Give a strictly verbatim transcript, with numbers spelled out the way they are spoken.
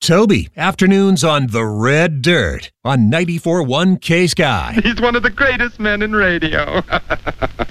Toby, afternoons on The Red Dirt on ninety-four point one K-Sky. He's one of the greatest men in radio.